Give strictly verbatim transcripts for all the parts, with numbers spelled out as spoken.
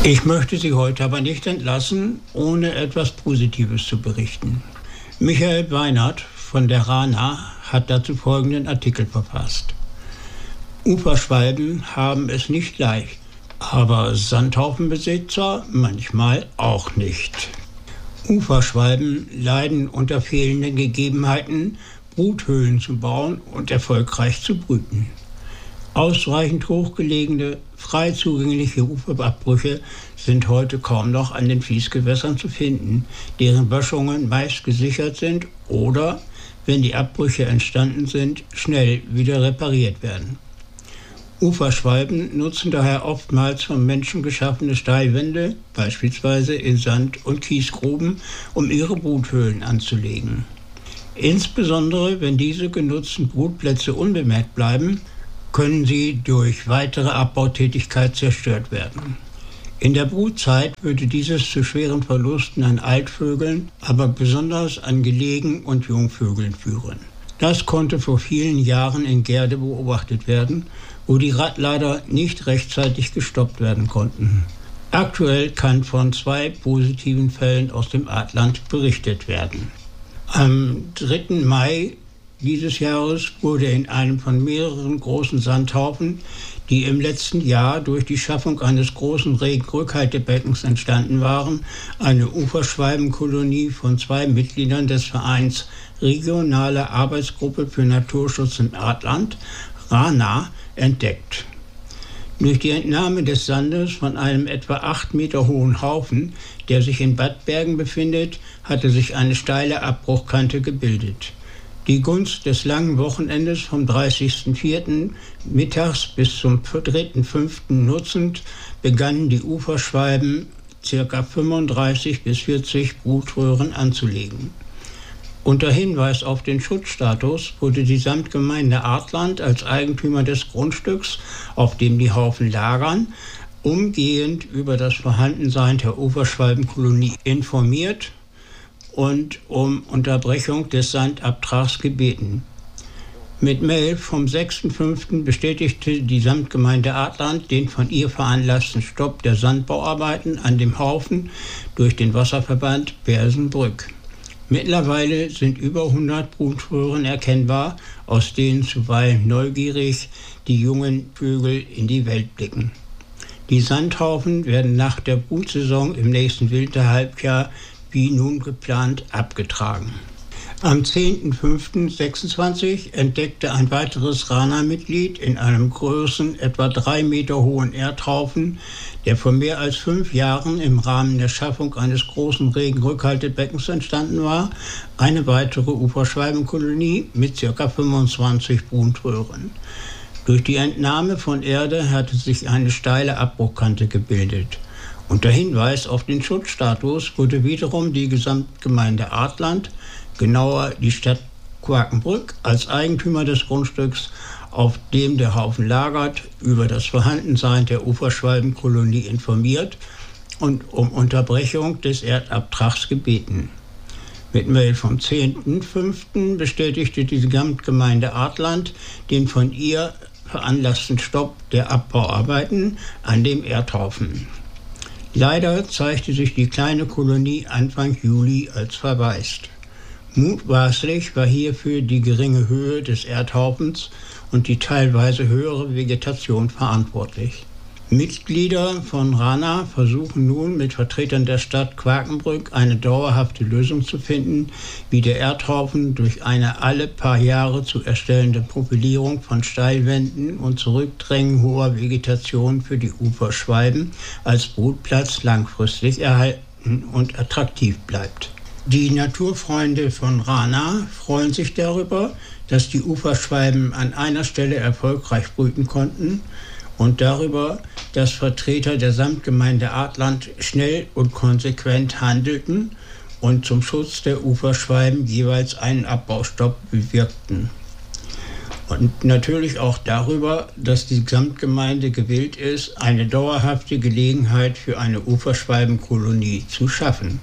Ich möchte Sie heute aber nicht entlassen, ohne etwas Positives zu berichten. Michael Weinert von der Rana hat dazu folgenden Artikel verfasst. Uferschwalben haben es nicht leicht, aber Sandhaufenbesitzer manchmal auch nicht. Uferschwalben leiden unter fehlenden Gegebenheiten, Bruthöhlen zu bauen und erfolgreich zu brüten. Ausreichend hochgelegene, frei zugängliche Uferabbrüche sind heute kaum noch an den Fließgewässern zu finden, deren Böschungen meist gesichert sind oder, wenn die Abbrüche entstanden sind, schnell wieder repariert werden. Uferschwalben nutzen daher oftmals vom Menschen geschaffene Steilwände, beispielsweise in Sand- und Kiesgruben, um ihre Bruthöhlen anzulegen. Insbesondere wenn diese genutzten Brutplätze unbemerkt bleiben, können sie durch weitere Abbautätigkeit zerstört werden. In der Brutzeit würde dieses zu schweren Verlusten an Altvögeln, aber besonders an Gelegen- und Jungvögeln führen. Das konnte vor vielen Jahren in Gerde beobachtet werden, wo die Radlader nicht rechtzeitig gestoppt werden konnten. Aktuell kann von zwei positiven Fällen aus dem Artland berichtet werden. Am dritten Mai dieses Jahres wurde in einem von mehreren großen Sandhaufen, die im letzten Jahr durch die Schaffung eines großen Regenrückhaltebeckens entstanden waren, eine Uferschwalbenkolonie von zwei Mitgliedern des Vereins Regionale Arbeitsgruppe für Naturschutz im Artland, Rana, entdeckt. Durch die Entnahme des Sandes von einem etwa acht Meter hohen Haufen, der sich in Bad Bergen befindet, hatte sich eine steile Abbruchkante gebildet. Die Gunst des langen Wochenendes vom dreißigsten vierten mittags bis zum dritten fünften nutzend, begannen die Uferschwalben ca. fünfunddreißig bis vierzig Brutröhren anzulegen. Unter Hinweis auf den Schutzstatus wurde die Samtgemeinde Artland als Eigentümer des Grundstücks, auf dem die Haufen lagern, umgehend über das Vorhandensein der Uferschwalbenkolonie informiert und um Unterbrechung des Sandabtrags gebeten. Mit Mail vom sechsten fünften bestätigte die Samtgemeinde Artland den von ihr veranlassten Stopp der Sandbauarbeiten an dem Haufen durch den Wasserverband Bersenbrück. Mittlerweile sind über hundert Brutröhren erkennbar, aus denen zuweilen neugierig die jungen Vögel in die Welt blicken. Die Sandhaufen werden nach der Brutsaison im nächsten Winterhalbjahr wie nun geplant abgetragen. Am zehnten fünften sechsundzwanzig entdeckte ein weiteres Rana-Mitglied in einem großen, etwa drei Meter hohen Erdhaufen, der vor mehr als fünf Jahren im Rahmen der Schaffung eines großen Regenrückhaltebeckens entstanden war, eine weitere Uferschwalbenkolonie mit ca. fünfundzwanzig Brutröhren. Durch die Entnahme von Erde hatte sich eine steile Abbruchkante gebildet. Unter Hinweis auf den Schutzstatus wurde wiederum die Gesamtgemeinde Artland, genauer die Stadt Quakenbrück, als Eigentümer des Grundstücks, auf dem der Haufen lagert, über das Vorhandensein der Uferschwalbenkolonie informiert und um Unterbrechung des Erdabtrags gebeten. Mit Mail vom zehnten fünften bestätigte die Gesamtgemeinde Artland den von ihr veranlassten Stopp der Abbauarbeiten an dem Erdhaufen. Leider zeigte sich die kleine Kolonie Anfang Juli als verwaist. Mutmaßlich war hierfür die geringe Höhe des Erdhaufens und die teilweise höhere Vegetation verantwortlich. Mitglieder von Rana versuchen nun mit Vertretern der Stadt Quakenbrück eine dauerhafte Lösung zu finden, wie der Erdhaufen durch eine alle paar Jahre zu erstellende Profilierung von Steilwänden und Zurückdrängen hoher Vegetation für die Uferschwalben als Brutplatz langfristig erhalten und attraktiv bleibt. Die Naturfreunde von Rana freuen sich darüber, dass die Uferschwalben an einer Stelle erfolgreich brüten konnten und darüber, dass Vertreter der Samtgemeinde Artland schnell und konsequent handelten und zum Schutz der Uferschwalben jeweils einen Abbaustopp bewirkten. Und natürlich auch darüber, dass die Samtgemeinde gewillt ist, eine dauerhafte Gelegenheit für eine Uferschwalbenkolonie zu schaffen.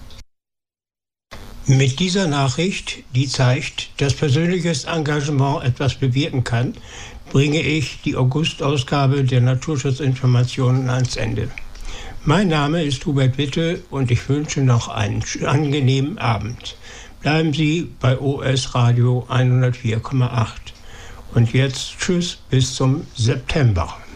Mit dieser Nachricht, die zeigt, dass persönliches Engagement etwas bewirken kann, bringe ich die August-Ausgabe der Naturschutzinformationen ans Ende. Mein Name ist Hubert Witte und ich wünsche noch einen angenehmen Abend. Bleiben Sie bei O S Radio hundertvier Komma acht. Und jetzt tschüss bis zum September.